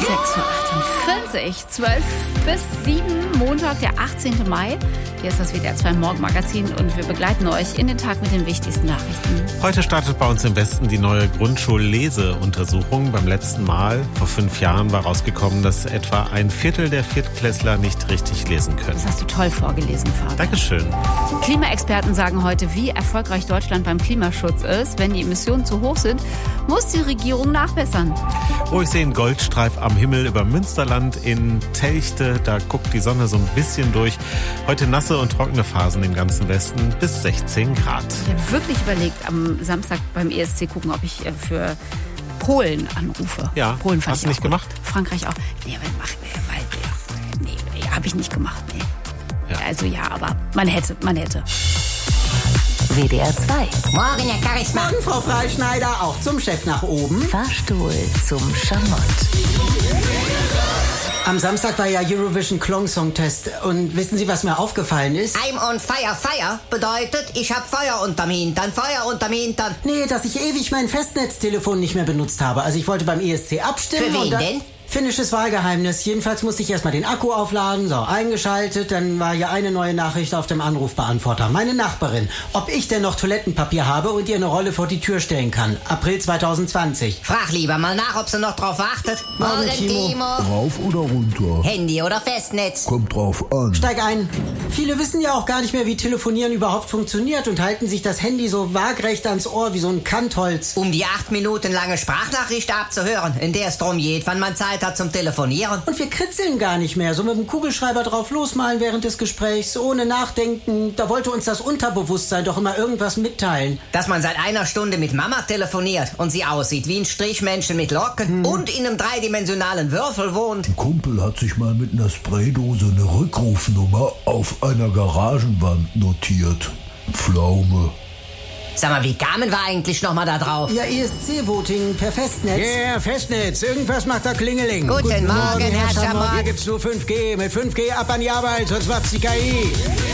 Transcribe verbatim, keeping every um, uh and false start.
sechs Uhr achtundvierzig, zwölf bis sieben, Montag, der achtzehnten Mai. Hier ist das W D R zwei Morgenmagazin und wir begleiten euch in den Tag mit den wichtigsten Nachrichten. Heute startet bei uns im Westen die neue Grundschulleseuntersuchung. Beim letzten Mal, vor fünf Jahren, war rausgekommen, dass etwa ein Viertel der Viertklässler nicht richtig lesen können. Das hast du toll vorgelesen, Fabian. Dankeschön. Klimaexperten sagen heute, wie erfolgreich Deutschland beim Klimaschutz ist. Wenn die Emissionen zu hoch sind, muss die Regierung nachbessern. Oh, ich sehe einen Goldstreif am Himmel über Münsterland in Telchte. Da guckt die Sonne so ein bisschen durch. Heute nasse und trockene Phasen im ganzen Westen bis sechzehn Grad. Ich habe wirklich überlegt, am Samstag beim E S C gucken, ob ich für Polen anrufe. Ja, Polen fand hast ich du nicht gut. gemacht? Frankreich auch. Nee, aber mach, weil, nee, nee habe ich nicht gemacht. Nee. Ja. Also ja, aber man hätte, man hätte. W D R zwei. Morgen, Herr Charisma. Morgen, Frau Freischneider, auch zum Chef nach oben. Fahrstuhl zum Schamott. Am Samstag war ja Eurovision Klong Song Test. Und wissen Sie, was mir aufgefallen ist? I'm on fire, fire bedeutet, ich hab Feuer unterm Hintern, Feuer unterm Hintern. Nee, dass ich ewig mein Festnetztelefon nicht mehr benutzt habe. Also ich wollte beim E S C abstimmen. Für wen und da- denn? Finnisches Wahlgeheimnis. Jedenfalls musste ich erstmal den Akku aufladen, so eingeschaltet. Dann war hier eine neue Nachricht auf dem Anrufbeantworter. Meine Nachbarin, ob ich denn noch Toilettenpapier habe und ihr eine Rolle vor die Tür stellen kann. April zwanzig zwanzig. Frag lieber mal nach, ob sie noch drauf wartet. Morgen, Timo. Rauf oder runter? Handy oder Festnetz? Kommt drauf an. Steig ein. Viele wissen ja auch gar nicht mehr, wie Telefonieren überhaupt funktioniert und halten sich das Handy so waagrecht ans Ohr wie so ein Kantholz. Um die acht Minuten lange Sprachnachricht abzuhören, in der es drum geht, wann man Zeit hat zum Telefonieren. Und wir kritzeln gar nicht mehr. So mit dem Kugelschreiber drauf losmalen während des Gesprächs, ohne nachdenken. Da wollte uns das Unterbewusstsein doch immer irgendwas mitteilen. Dass man seit einer Stunde mit Mama telefoniert und sie aussieht wie ein Strichmännchen mit Locken Hm. und in einem dreidimensionalen Würfel wohnt. Ein Kumpel hat sich mal mit einer Spraydose eine Rückrufnummer auf einer Garagenwand notiert. Pflaume. Sag mal, wie kamen wir eigentlich nochmal da drauf? Ja, E S C-Voting per Festnetz. Ja, yeah, Festnetz. Irgendwas macht da Klingeling. Guten Morgen, Herr Schamott. Hier gibt's nur fünf G. Mit fünf G ab an die Arbeit, sonst macht's die K I.